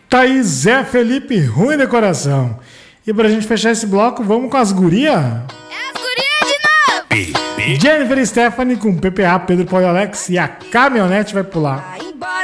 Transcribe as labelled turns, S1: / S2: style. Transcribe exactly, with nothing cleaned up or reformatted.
S1: Tá aí Zé Felipe, ruim de coração. E pra gente fechar esse bloco, vamos com as gurias?
S2: É as gurias de novo!
S1: Jennifer e Stephanie com P P A, Pedro, Paulo e Alex, e a caminhonete vai pular.
S2: Vai embora!